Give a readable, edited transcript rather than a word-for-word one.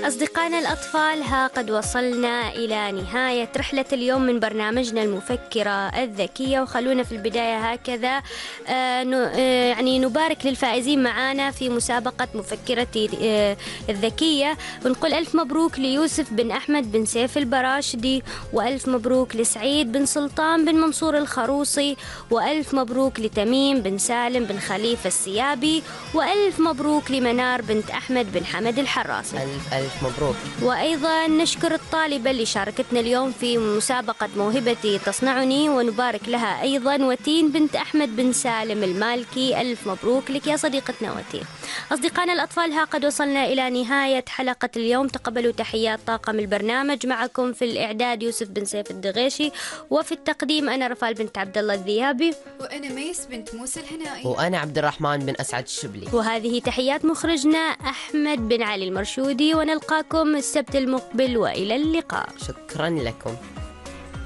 أصدقائنا الأطفال، ها قد وصلنا إلى نهاية رحلة اليوم من برنامجنا المفكرة الذكية. وخلونا في البداية هكذا يعني نبارك للفائزين معنا في مسابقة مفكرتي الذكية، ونقول ألف مبروك ليوسف بن أحمد بن سيف البراشدي، وألف مبروك لسعيد بن سلطان بن منصور الخروصي، وألف مبروك لتميم بن سالم بن خليفة السيابي، وألف مبروك لمنار بنت أحمد بن حمد الحراسي. ألف مبروك. وأيضا نشكر الطالبة اللي شاركتنا اليوم في مسابقة موهبتي تصنعني، ونبارك لها أيضا وتين بنت أحمد بن سالم المالكي. ألف مبروك لك يا صديقتنا وتين. أصدقائنا الأطفال، ها قد وصلنا إلى نهاية حلقة اليوم. تقبلوا تحيات طاقم البرنامج. معكم في الإعداد يوسف بن سيف الدغيشي، وفي التقديم أنا رفال بنت عبد الله الذيابي، وأنا ميس بنت موسى الهنائي، وأنا عبد الرحمن بن أسعد الشبلي. وهذه تحيات مخرجنا أحمد بن علي المرشودي، ونلقاكم السبت المقبل، وإلى اللقاء. شكرا لكم.